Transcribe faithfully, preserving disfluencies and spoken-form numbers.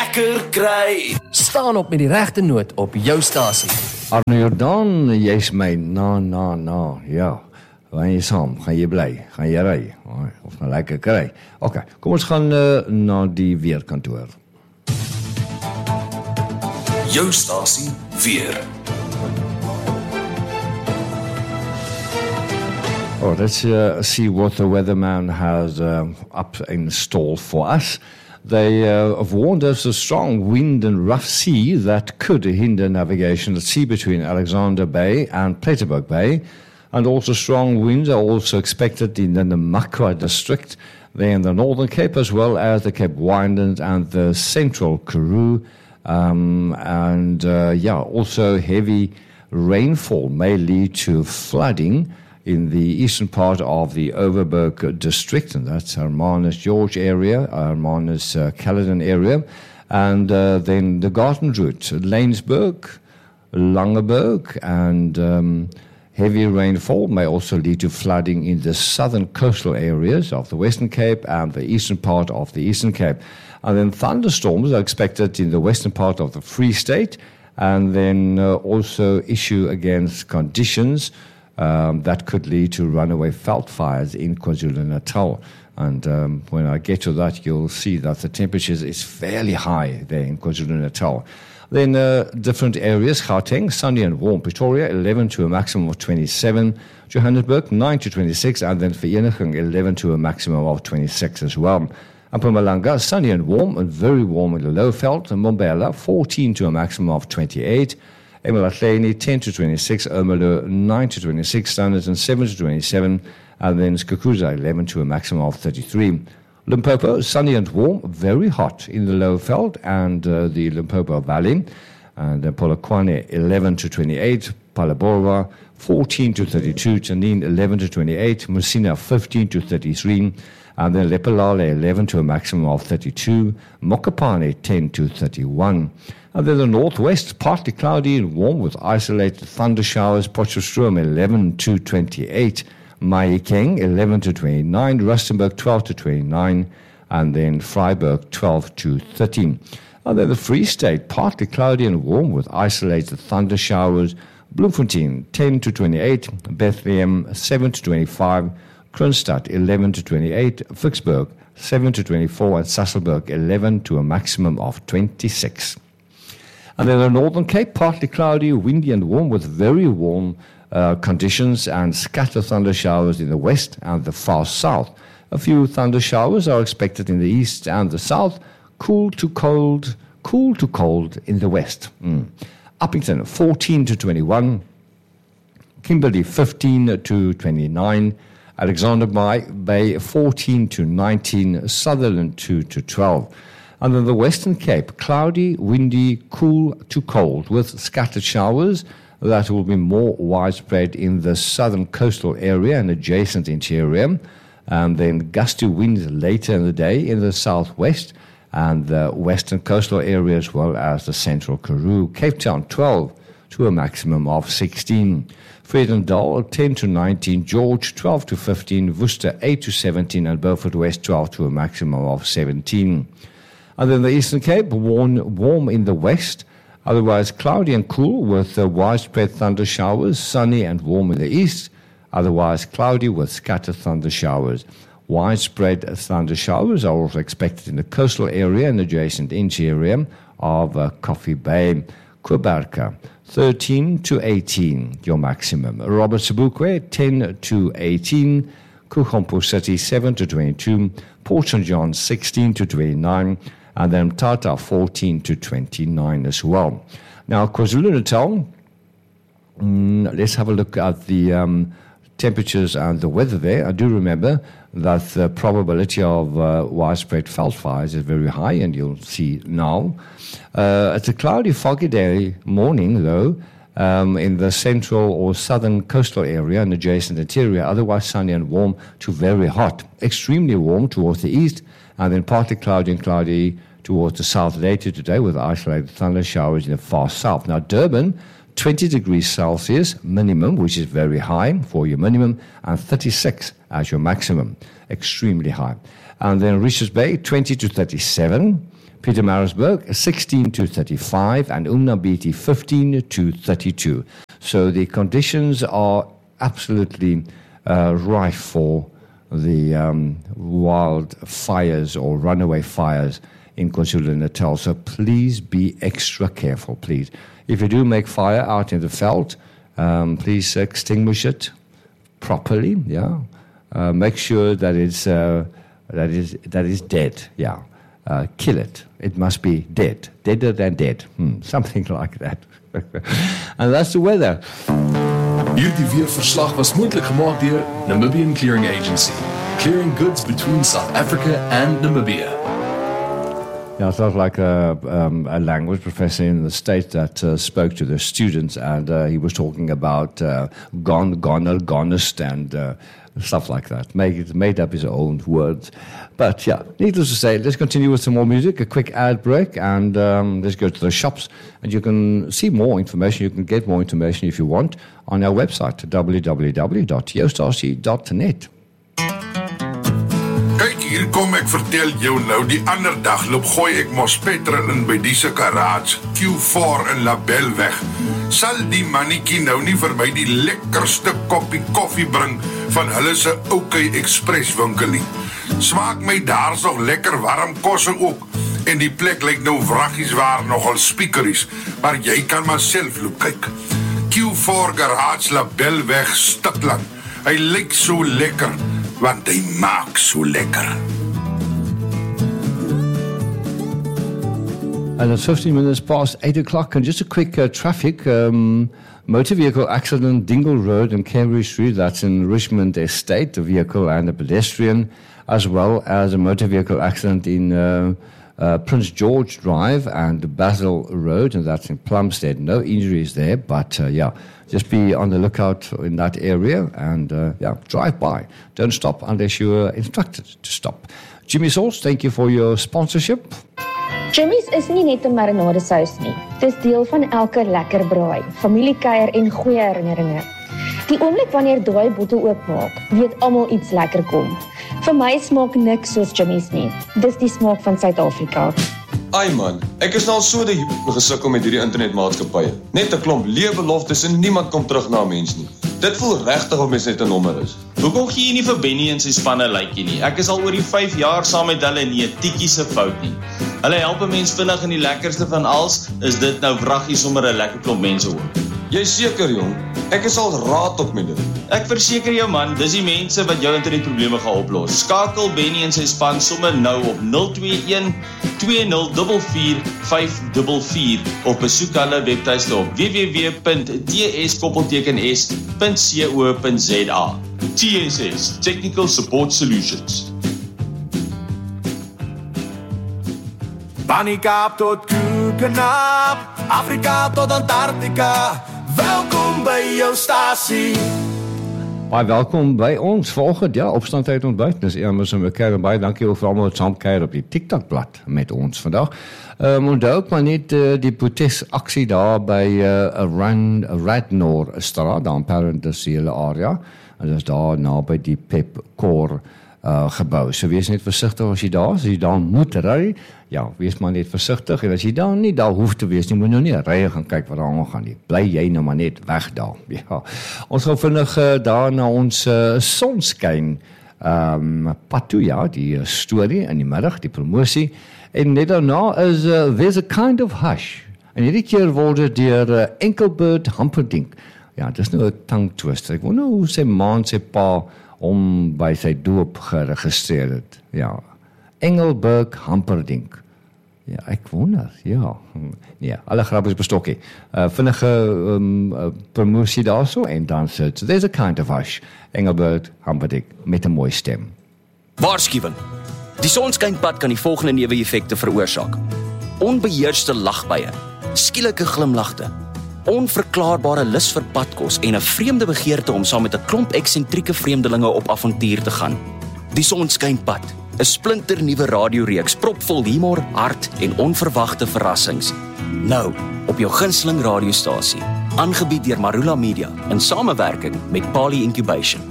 lekker kry. Staan op met die regte noot op jou stasie. Arno Jordan, jy's my na na na. Ja. Wanneer jy saam, gaan jy bly, gaan jy ry, of gaan lekker kry. OK, kom ons gaan uh, na die weerkantoor. Jou stasie weer. Oh, let's uh, see what the weatherman has um, up installed for us. They uh, have warned us of strong wind and rough sea that could hinder navigation at sea between Alexander Bay and Pletterberg Bay. And also strong winds are also expected in the Namakwa district, there in the Northern Cape, as well as the Cape Winelands and the Central Karoo. Um, and uh, yeah, also heavy rainfall may lead to flooding in the eastern part of the Overberg district, and that's Hermanus George area, Hermanus uh, Caledon area, and uh, then the Garden Route, Lanesburg, Langeberg, and um, heavy rainfall may also lead to flooding in the southern coastal areas of the Western Cape and the eastern part of the Eastern Cape. And then thunderstorms are expected in the western part of the Free State, and then uh, also issue against conditions um, that could lead to runaway veld fires in KwaZulu-Natal. And um, when I get to that, you'll see that the temperatures is fairly high there in KwaZulu-Natal. Then uh, different areas, Gauteng, sunny and warm. Pretoria, eleven to a maximum of twenty-seven. Johannesburg, nine to twenty-six. And then Vereeniging, eleven to a maximum of twenty-six as well. Mpumalanga, sunny and warm, and very warm in the Lowveld. And Mbombela, fourteen to a maximum of twenty-eight. eMalahleni, ten to twenty-six. Ermelo, nine to twenty-six. Standerton, seven to twenty-seven. And then Skukuza, eleven to a maximum of thirty-three. Limpopo, sunny and warm, very hot in the Lowveld and uh, the Limpopo Valley. And then Polokwane, eleven to twenty-eight. Palabora, fourteen to thirty-two. Tanin, eleven to twenty-eight. Musina, fifteen to thirty-three. And then Lepelale, eleven to a maximum of thirty-two. Mokopane, ten to thirty-one. And then the northwest, partly cloudy and warm with isolated thunder showers. Potchefstroom, eleven to twenty-eight. Mahikeng, eleven to twenty-nine, Rustenburg, twelve to twenty-nine, and then Freiburg, twelve to thirteen. And then the Free State, partly cloudy and warm with isolated thunder showers. Bloemfontein, ten to twenty-eight, Bethlehem, seven to twenty-five, Kroonstad, eleven to twenty-eight, Vicksburg, seven to twenty-four, and Sasolburg, eleven to a maximum of twenty-six. And then the Northern Cape, partly cloudy, windy and warm with very warm Uh, conditions and scattered thunder showers in the west and the far south. A few thunder showers are expected in the east and the south. Cool to cold, cool to cold in the west. Mm. Uppington, fourteen to twenty-one. Kimberley, fifteen to twenty-nine. Alexander Bay, fourteen to nineteen. Sutherland, two to twelve. And then the Western Cape, cloudy, windy, cool to cold with scattered showers that will be more widespread in the southern coastal area and adjacent interior. And then gusty winds later in the day in the southwest and the western coastal area, as well as the central Karoo. Cape Town, twelve to a maximum of sixteen. Vredendal, ten to nineteen. George, twelve to fifteen. Worcester, eight to seventeen. And Beaufort West, twelve to a maximum of seventeen. And then the Eastern Cape, warm, warm in the west. Otherwise, cloudy and cool with uh, widespread thunder showers, sunny and warm in the east. Otherwise, cloudy with scattered thunder showers. Widespread thunder showers are also expected in the coastal area and adjacent interior of uh, Coffee Bay. Quebec, thirteen to eighteen, your maximum. Robert Sobukwe, ten to eighteen. Kuchompo City, seven to twenty-two. Port Saint John, sixteen to twenty-nine. And then Tata, fourteen to twenty-nine as well. Now, KwaZulu-Natal, mm, let's have a look at the um, temperatures and the weather there. I do remember that the probability of uh, widespread veld fires is very high, and you'll see now. Uh, it's a cloudy, foggy day morning, though, um, in the central or southern coastal area and adjacent interior, otherwise sunny and warm to very hot. Extremely warm towards the east, and then partly cloudy and cloudy towards the south later today with isolated thunder showers in the far south. Now, Durban, twenty degrees Celsius minimum, which is very high for your minimum, and thirty-six as your maximum, extremely high. And then Richards Bay, twenty to thirty-seven. Pietermaritzburg sixteen to thirty-five, and Umnabiti fifteen to thirty-two. So the conditions are absolutely uh, rife for the um, wild fires or runaway fires in KwaZulu-Natal. So please be extra careful, please. If you do make fire out in the veld, um, please extinguish it properly, yeah. Uh, make sure that it's uh, that is that is dead, yeah. Uh, kill it. It must be dead, deader than dead, hmm, something like that. And that's the weather. Hierdie weerverslag was moontlik gemaak deur Namibian Clearing Agency, clearing goods between South Africa and Namibia. Yeah, it sounds like a, um, a language professor in the States that uh, spoke to the students, and uh, he was talking about uh, gone, goner, gonest, and uh, stuff like that. Made, made up his own words. But yeah, needless to say, let's continue with some more music, a quick ad break, and um, let's go to the shops. And you can see more information, you can get more information if you want on our website, w w w dot joost r c dot net. Kyk, hier kom ek vertel jou nou, die ander dag loop gooi ek mos petrol in by die se garage, Q four in Labelweg. Sal die mannetjie nou nie vir my die lekkerste koppie koffie bring van hulle se OK Express winkel nie. Smaak my daar's nog lekker warm kosse ook, en die plek lyk nou wraggies waar nogal speakeries, maar jy kan maar self loop kyk. Q four garage Labelweg Stikland. Hy lyk so lekker, want hy maak so lekker. And it's fifteen minutes past eight o'clock, and just a quick uh, traffic. Um, motor vehicle accident, Dingle Road and Cambridge Street, that's in Richmond Estate, a vehicle and a pedestrian, as well as a motor vehicle accident in uh, uh, Prince George Drive and Basil Road, and that's in Plumstead. No injuries there, but uh, yeah, just be on the lookout in that area and uh, yeah, drive by. Don't stop unless you're instructed to stop. Jimmy Sauce, thank you for your sponsorship. Jimmy's is nie net 'n marinade sous nie. Dis deel van elke lekker braai, familiekuier en goeie herinneringe. Die oomblik wanneer daai bottel oopmaak, weet almal iets lekker kom. Vir my smaak niks soos Jimmy's nie. Dis die smaak van Suid-Afrika. Ai man, ek is nou al so die gesukkel met hierdie internetmaatskappye. Net 'n klomp leë beloftes en niemand kom terug na 'n mens nie. Dit voel regtig of mens net 'n nommer is. Hoekom gee jy nie vir Benny en sy spanne lykie nie? Ek is al oor die vyf jaar saam met hulle en nie 'n tikkie se fout nie. Hulle help 'n mens vinnig en die lekkerste van alles is dit nou wraggies sommer 'n lekker klomp mense ook. Jy seker jong, ek is al raad op met dit. Ek verseker jou man, dis die mense wat jou internetprobleme gaan oplos. Skakel Benny en sy span sommer nou op nul twee een twee nul vier vier vyf vier vier of besoek hulle webtuiste op w w w punt t s koppelteken s punt co punt z a. T S S, Technical Support Solutions. Panika tot Kukenap, Afrika tot Antarktika. Welkom by jou stasie. Baie welkom by ons volgende, ja, opstand uit ontbyt. Dis Amos en mekaar en baie dankie ook vir almal wat saamkuier op die TikTok-blad met ons vandag. Um, onthou ook maar net uh, die protesaksie daar by uh, Radnor straat, daar in Parendasiele area. En dis daar naby die Pepkor uh, gebou. So wees net versigtig as jy daar is, as jy daar moet ry. Ja, wees maar net versigtig, en as jy daar nie daar hoef te wees nie, moet nou nie ry gaan kyk wat daar aangaan nie. Bly jy nou maar net weg daar. Ja. Ons gaan vinnig uh, daar na ons uh, sonskyn um, pad toe, ja, die uh, storie in die middag, die promosie, en net daarna is uh, There's a Kind of Hush, en hierdie keer word dit deur uh, Engelbert Humperdinck. Ja, dis nou 'n tongue twister. Ek wonder hoe sy ma en sy pa om by sy doop geregistreer het. Ja, Engelbert Humperdinck. Ja, ek wonder, ja. Nee, alle grappies bestokkie. Uh, vinnige um, uh, promosie daarso, en dan sit, so There's a Kind of Hush, Engelbert Humperdinck, met 'n mooi stem. Waarskuwing. Die sonskynpad kan die volgende neeweffekte veroorsaak. Onbeheerste lagbuie, skielike glimlagte, onverklaarbare lus vir padkos en 'n vreemde begeerte om saam met 'n klomp eksentrieke vreemdelinge op avontuur te gaan. Die sonskynpad, 'n splinternuwe radioreeks propvol humor, hart en onverwagte verrassings. Nou, op jou gunsteling radiostasie, aangebied deur Marula Media in samewerking met Pali Incubation.